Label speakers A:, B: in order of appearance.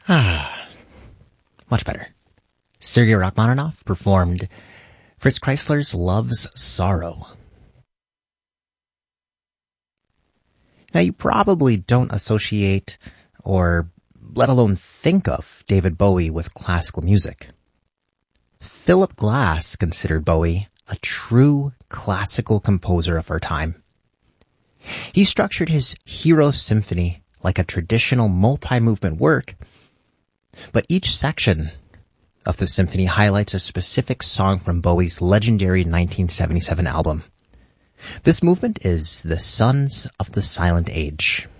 A: Much better. Sergei Rachmaninoff performed Fritz Kreisler's Love's Sorrow. Now, you probably don't associate or let alone think of David Bowie with classical music. Philip Glass considered Bowie a true classical composer of our time. He structured his Hero Symphony like a traditional multi-movement work, but each section of the symphony highlights a specific song from Bowie's legendary 1977 album. This movement is The Sons of the Silent Age.